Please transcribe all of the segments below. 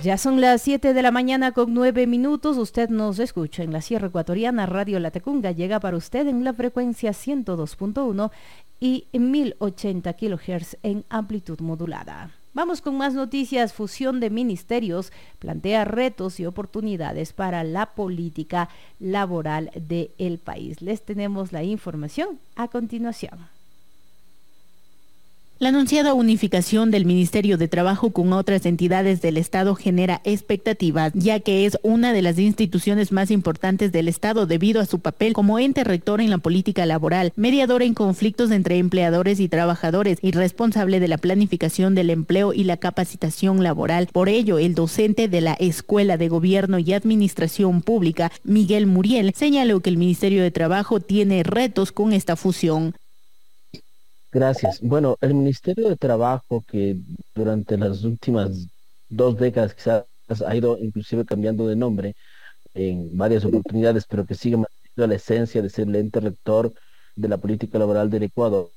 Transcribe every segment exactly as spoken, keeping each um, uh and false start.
Ya son las siete de la mañana con nueve minutos. Usted nos escucha en la Sierra Ecuatoriana. Radio Latacunga llega para usted en la frecuencia ciento dos punto uno y mil ochenta kilohertz en amplitud modulada. Vamos con más noticias. Fusión de ministerios plantea retos y oportunidades para la política laboral del país. Les tenemos la información a continuación. La anunciada unificación del Ministerio de Trabajo con otras entidades del Estado genera expectativas, ya que es una de las instituciones más importantes del Estado debido a su papel como ente rector en la política laboral, mediador en conflictos entre empleadores y trabajadores y responsable de la planificación del empleo y la capacitación laboral. Por ello, el docente de la Escuela de Gobierno y Administración Pública, Miguel Muriel, señaló que el Ministerio de Trabajo tiene retos con esta fusión. Gracias. Bueno, el Ministerio de Trabajo, que durante las últimas dos décadas quizás ha ido inclusive cambiando de nombre en varias oportunidades, pero que sigue manteniendo la esencia de ser el ente rector de la política laboral del Ecuador,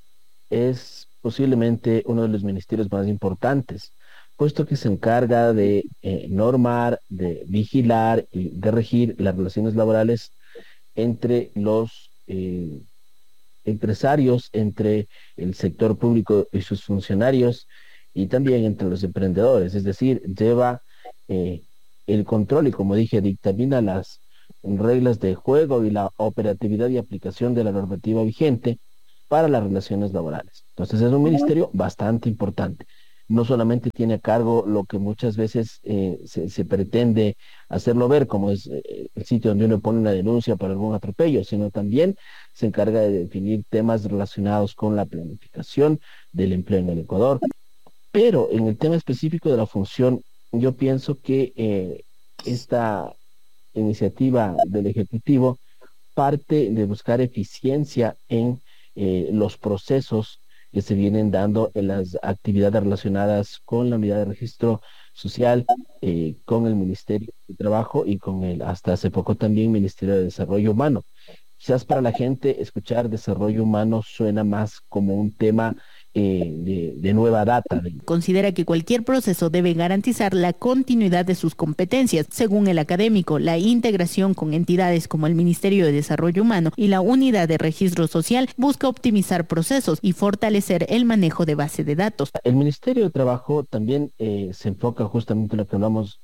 es posiblemente uno de los ministerios más importantes, puesto que se encarga de eh, normar, de vigilar y de regir las relaciones laborales entre los eh, empresarios, entre el sector público y sus funcionarios y también entre los emprendedores, es decir, lleva eh, el control y, como dije, dictamina las reglas de juego y la operatividad y aplicación de la normativa vigente para las relaciones laborales. Entonces es un ministerio bastante importante. No solamente tiene a cargo lo que muchas veces eh, se, se pretende hacerlo ver, como es eh, el sitio donde uno pone una denuncia por algún atropello, sino también se encarga de definir temas relacionados con la planificación del empleo en el Ecuador. Pero en el tema específico de la función, yo pienso que eh, esta iniciativa del Ejecutivo parte de buscar eficiencia en eh, los procesos que se vienen dando en las actividades relacionadas con la unidad de registro social, eh, con el Ministerio de Trabajo y con el, hasta hace poco también, Ministerio de Desarrollo Humano. Quizás para la gente escuchar desarrollo humano suena más como un tema eh, de, de nueva data. Considera que cualquier proceso debe garantizar la continuidad de sus competencias. Según el académico, la integración con entidades como el Ministerio de Desarrollo Humano y la Unidad de Registro Social busca optimizar procesos y fortalecer el manejo de base de datos. El Ministerio de Trabajo también eh, se enfoca justamente en lo que hablamos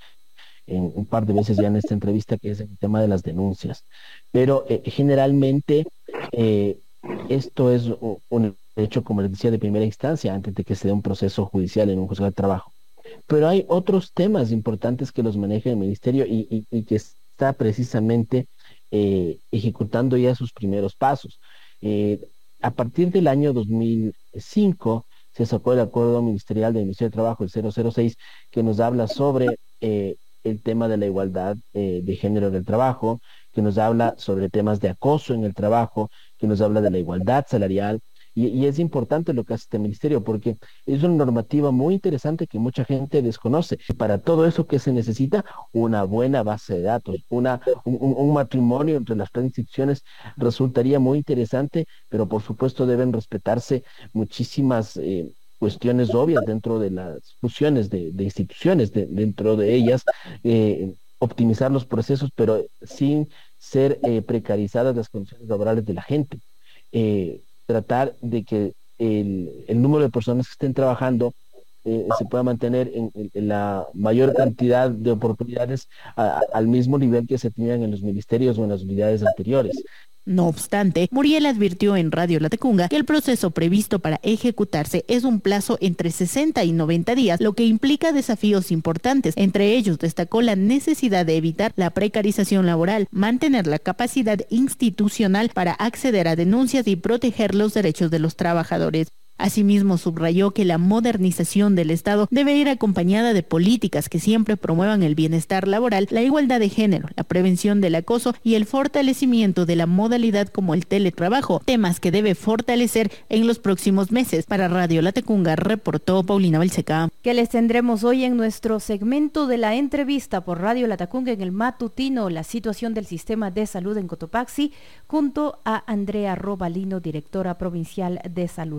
en un par de veces ya en esta entrevista, que es el tema de las denuncias. Pero eh, generalmente eh, esto es un, un hecho, como les decía, de primera instancia, antes de que se dé un proceso judicial en un juzgado de trabajo. Pero hay otros temas importantes que los maneja el ministerio y, y, y que está precisamente eh, ejecutando ya sus primeros pasos. Eh, a partir del año dos mil cinco se sacó el acuerdo ministerial del Ministerio de Trabajo, el cero cero seis, que nos habla sobre eh, el tema de la igualdad eh, de género en el trabajo, que nos habla sobre temas de acoso en el trabajo, que nos habla de la igualdad salarial. Y, y es importante lo que hace este ministerio porque es una normativa muy interesante que mucha gente desconoce. Para todo eso, que se necesita una buena base de datos, una, un, un matrimonio entre las tres instituciones resultaría muy interesante, pero por supuesto deben respetarse muchísimas eh, cuestiones obvias dentro de las fusiones de, de instituciones, de, dentro de ellas, eh, optimizar los procesos, pero sin ser eh, precarizadas las condiciones laborales de la gente. Eh, tratar de que el, el número de personas que estén trabajando eh, se pueda mantener en, en, en la mayor cantidad de oportunidades a, a, al mismo nivel que se tenían en los ministerios o en las unidades anteriores. No obstante, Muriel advirtió en Radio Latacunga que el proceso previsto para ejecutarse es un plazo entre sesenta y noventa días, lo que implica desafíos importantes. Entre ellos destacó la necesidad de evitar la precarización laboral, mantener la capacidad institucional para acceder a denuncias y proteger los derechos de los trabajadores. Asimismo, subrayó que la modernización del Estado debe ir acompañada de políticas que siempre promuevan el bienestar laboral, la igualdad de género, la prevención del acoso y el fortalecimiento de la modalidad como el teletrabajo, temas que debe fortalecer en los próximos meses. Para Radio Latacunga, reportó Paulina Balseca. Que les tendremos hoy en nuestro segmento de la entrevista por Radio Latacunga en el matutino, la situación del sistema de salud en Cotopaxi, junto a Andrea Robalino, directora provincial de salud. También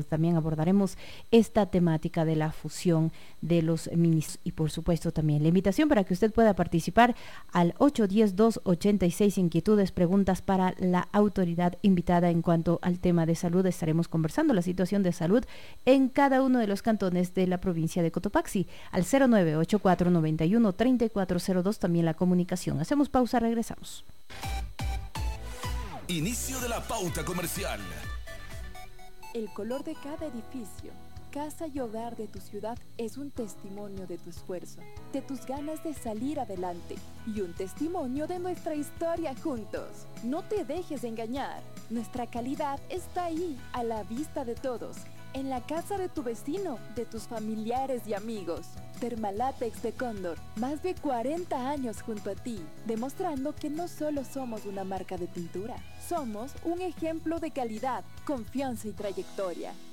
abordaremos esta temática de la fusión de los ministerios y por supuesto también la invitación para que usted pueda participar al ocho uno cero, dos ocho seis inquietudes, preguntas para la autoridad invitada en cuanto al tema de salud. Estaremos conversando la situación de salud en cada uno de los cantones de la provincia de Cotopaxi al cero nueve ocho cuatro nueve uno tres cuatro cero dos, también la comunicación. Hacemos pausa, regresamos. Inicio de la pauta comercial. El color de cada edificio, casa y hogar de tu ciudad es un testimonio de tu esfuerzo, de tus ganas de salir adelante y un testimonio de nuestra historia juntos. No te dejes engañar, nuestra calidad está ahí, a la vista de todos, en la casa de tu vecino, de tus familiares y amigos. Termalátex de Cóndor, más de cuarenta años junto a ti, demostrando que no solo somos una marca de pintura, somos un ejemplo de calidad, confianza y trayectoria.